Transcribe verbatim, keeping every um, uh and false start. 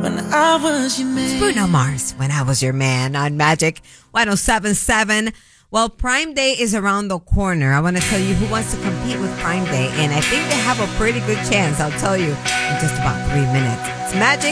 when I was your man. It's Bruno Mars, When I Was Your Man on Magic one oh seven point seven. Well, Prime Day is around the corner. I want to tell you who wants to compete with Prime Day, and I think they have a pretty good chance. I'll tell you in just about three minutes. It's Magic